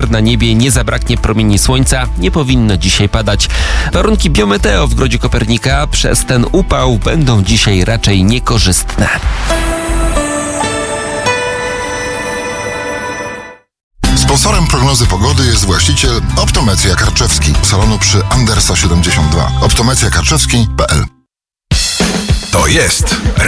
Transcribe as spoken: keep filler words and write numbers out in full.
chmur na niebie, nie zabraknie promieni słońca, nie powinno dzisiaj padać. Warunki biometeo w Grodzie Kopernika przez ten upał będą dzisiaj raczej niekorzystne. Sponsorem prognozy pogody jest właściciel Optometria Karczewski, salonu przy Andersa siedemdziesiąt dwa. optometria karczewski kropka p l. To jest